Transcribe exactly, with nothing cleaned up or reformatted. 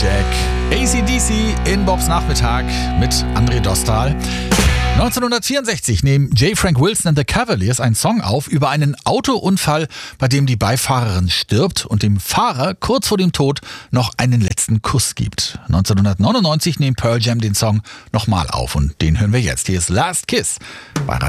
Jack. A C D C in Bobs Nachmittag mit André Dostal. neunzehnhundertvierundsechzig nehmen J. Frank Wilson and the Cavaliers einen Song auf über einen Autounfall, bei dem die Beifahrerin stirbt und dem Fahrer kurz vor dem Tod noch einen letzten Kuss gibt. neunzehnhundertneunundneunzig nehmen Pearl Jam den Song nochmal auf und den hören wir jetzt. Hier ist Last Kiss bei